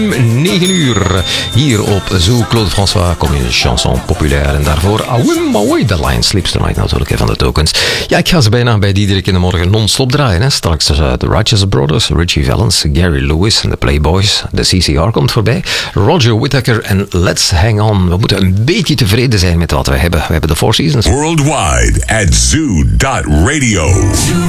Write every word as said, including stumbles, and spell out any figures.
negen uur. Hier op Zoo Claude François kom je een chanson populair. En daarvoor Awim Away, The Lion Sleeps Tonight natuurlijk, hè, van de Tokens. Ja, ik ga ze bijna bij Diederik in de morgen non-stop draaien. Hè. Straks uh, de Righteous Brothers, Richie Valens, Gary Lewis en de Playboys. De C C R komt voorbij. Roger Whittaker en Let's Hang On. We moeten een beetje tevreden zijn met wat we hebben. We hebben de Four Seasons. Worldwide at zoo dot radio.